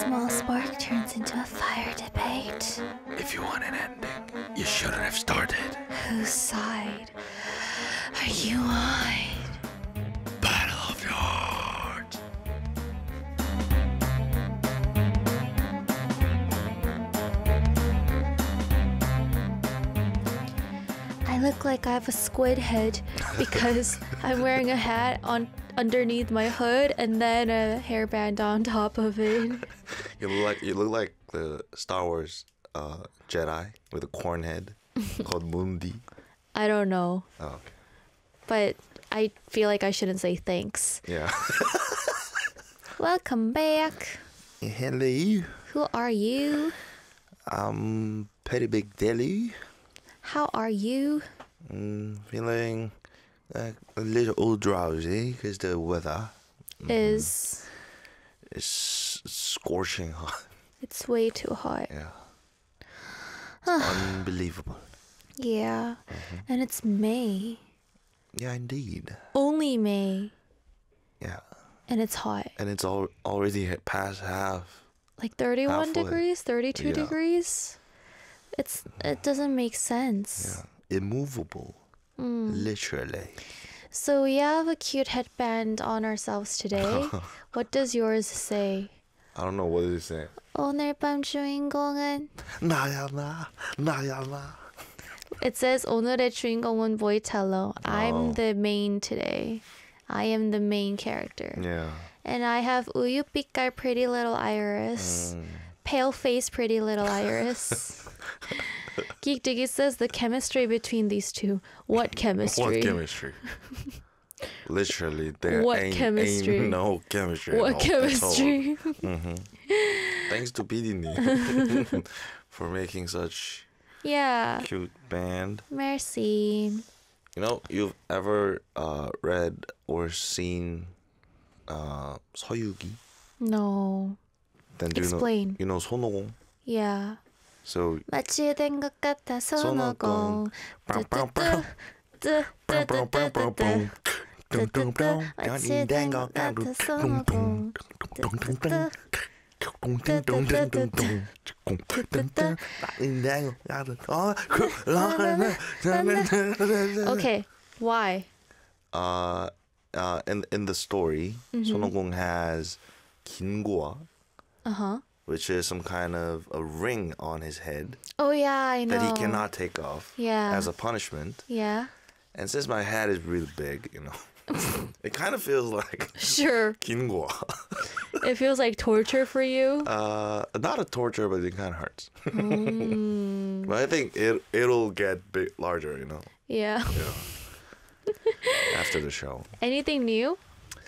small spark turns into a fire debate. If you want an ending, you shouldn't have started. Whose side are you on? Battle of the Heart. I look like I have a squid head because I'm wearing a hat on underneath my hood and then a hairband on top of it. You look like the Star Wars Jedi with a corn head called Mundi. I don't know, Oh, okay. but I feel like I shouldn't say thanks. Yeah. Welcome back. Hello. Who are you? I'm Petty Big Deli. How are you? Feeling a little drowsy because the weather Is is scorching hot. it's way too hot. Yeah. It's unbelievable. Yeah. And it's May. Yeah, indeed. Only May. Yeah. And it's hot. And it's already past half. Like 31 Halfway. degrees, 32 Yeah. degrees. It doesn't make sense. Yeah. Immovable. Literally. So we have a cute headband on ourselves today. What does yours say? I don't know what it is saying. 오늘 밤 주인공은 나야 나. It says 오늘의 주인공은 보이텔로. I'm Oh. the main today. I am the main character. Yeah. And I have 우유빛깔 pretty little iris. Pale face pretty little iris. Geek Diggy says the chemistry between these two. What chemistry? What chemistry? Literally, there What ain't chemistry? no chemistry. What at all. chemistry? Thanks to Bidini for making such Yeah. cute band. Merci. You know, you've ever read or seen 서유기? No. Then do Explain. You know 손오공? Yeah. So 마치 된 것 같아 손오공. 마치 된 것 같아 손오공. Okay. Why? In the story, 손오공 has 긴고아, which is some kind of a ring on his head Oh yeah, I know. that he cannot take off Yeah. as a punishment. Yeah. And since my head is really big, you know, it kind of feels like Sure. 긴고아. It feels like torture for you. Not a torture, but it kind of hurts. But I think it'll get larger, you know. Yeah. Yeah. After the show. Anything new?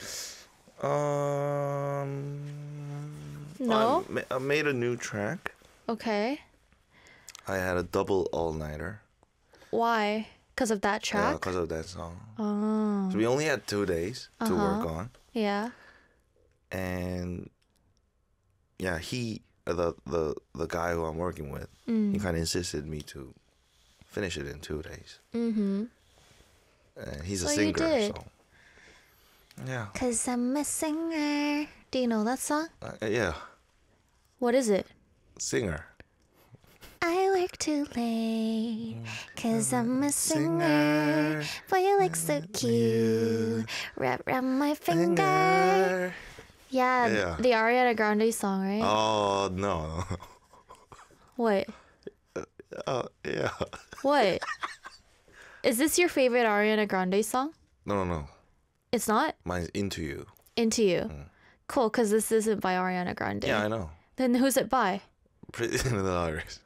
No? I made a new track. Okay. I had a double all-nighter Why? Because of that track? because of that song. Oh. So we only had 2 days to work on, Yeah. and yeah, the guy who I'm working with, he kind of insisted me to finish it in 2 days. Mm-hmm. And he's a So you singer, did. so yeah, Cause I'm a singer. Do you know that song? yeah, What is it? singer. I work too late. Cause I'm a singer. Boy, you look so cute. Wrap around my finger. Yeah, Yeah. the Ariana Grande song, right? Oh no, What? yeah, What? Is this your favorite Ariana Grande song? no. It's not? Mine's Into You. Into You. Cool, because this isn't by Ariana Grande. Yeah, I know. Then who's it by? Pretty Little Iris.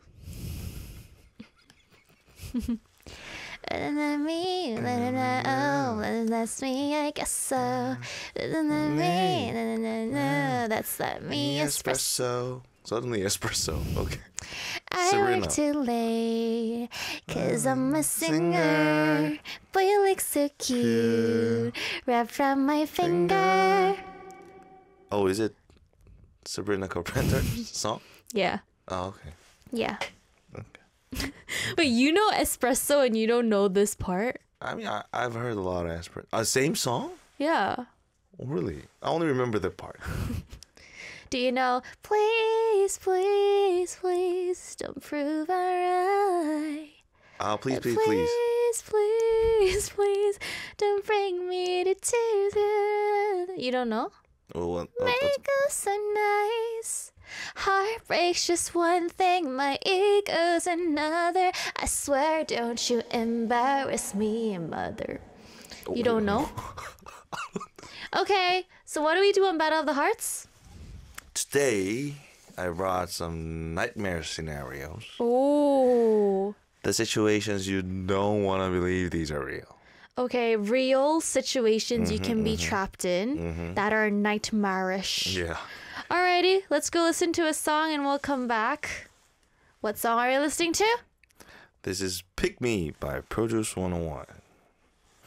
Me, oh, that's me, I guess so. Me, that's that me espresso. Suddenly espresso. Okay. I Sabrina. work too late, cause I'm a singer. Boy, you look so cute. Wrap around my finger. Oh, is it Sabrina Carpenter's song? Yeah. Oh, okay. Yeah. Okay. But you know espresso and you don't know this part? I mean, I've heard a lot of espresso. Same song? Yeah. Oh, really? I only remember the part. Do you know? Please, please, please, don't prove I'm right. Oh, please, please, please. Please, please, please, don't bring me to tears. You don't know? Well, Make us so nice. Heartbreak's just one thing, my ego's another. I swear, don't you embarrass me, mother. You don't know? Okay, so what do we do on Battle of the Hearts? Today, I brought some nightmare scenarios. Oh. The situations you don't want to believe these are real. Okay, real situations you can be trapped in that are nightmarish. Yeah. Alrighty, let's go listen to a song and we'll come back. What song are you listening to? This is Pick Me by Produce 101.